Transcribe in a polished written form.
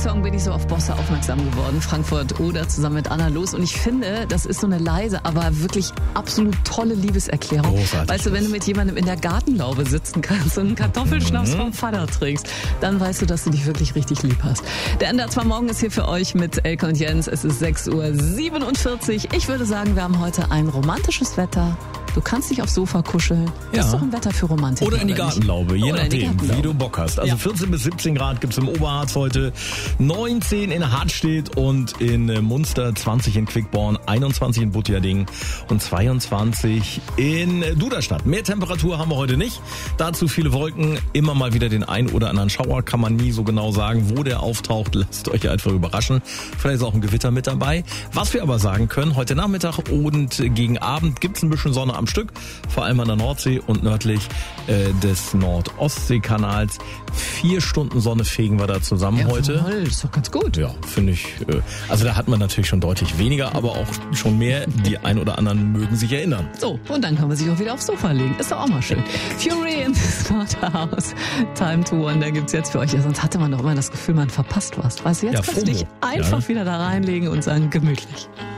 Song bin ich so auf Bossa aufmerksam geworden. Frankfurt oder zusammen mit Anna Los. Und ich finde, das ist so eine leise, aber wirklich absolut tolle Liebeserklärung. Großartig. Weißt du, wenn du mit jemandem in der Gartenlaube sitzen kannst und einen Kartoffelschnaps vom Vater trinkst, dann weißt du, dass du dich wirklich richtig lieb hast. Der NDR 2 Morgen ist hier für euch mit Elke und Jens. Es ist 6:47 Uhr. Ich würde sagen, wir haben heute ein romantisches Wetter. Du kannst dich aufs Sofa kuscheln. Das Ja. ist doch ein Wetter für Romantik. Oder in die Gartenlaube, je Oder in die nachdem, Gartenlaube. wie du Bock hast. Also Ja. 14 bis 17 Grad gibt's im Oberharz heute, 19 in Hartstedt und in Munster, 20 in Quickborn, 21 in Butjading und 22 in Duderstadt. Mehr Temperatur haben wir heute nicht. Dazu viele Wolken, immer mal wieder den ein oder anderen Schauer, kann man nie so genau sagen, wo der auftaucht. Lasst euch einfach überraschen. Vielleicht ist auch ein Gewitter mit dabei. Was wir aber sagen können, heute Nachmittag und gegen Abend gibt's ein bisschen Sonne am Stück, vor allem an der Nordsee und nördlich des Nord-Ostsee-Kanals. 4 Stunden Sonne fegen wir da zusammen heute. Jawohl, ist doch ganz gut. Ja, finde ich. Also da hat man natürlich schon deutlich weniger, aber auch schon mehr. Die ein oder anderen mögen sich erinnern. So, und dann kann man sich auch wieder aufs Sofa legen. Ist doch auch mal schön. Fury in the Slaughterhouse. Time to Wonder gibt's jetzt für euch. Ja, sonst hatte man doch immer das Gefühl, man verpasst was. Weißt du, jetzt Ja, kannst du dich FOMO. einfach Ja. wieder da reinlegen und sagen, gemütlich.